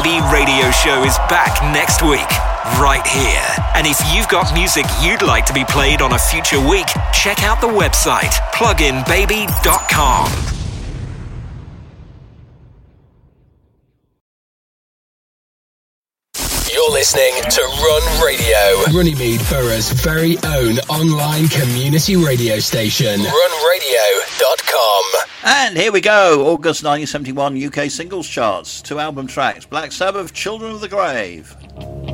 The radio show is back next week, right here. And if you've got music you'd like to be played on a future week, check out the website, pluginbaby.com. You're listening to Run Radio, Runnymede Borough's very own online community radio station. runradio.com. And here we go, August 1971 UK singles charts. 2 album tracks, Black Sabbath, Children of the Grave.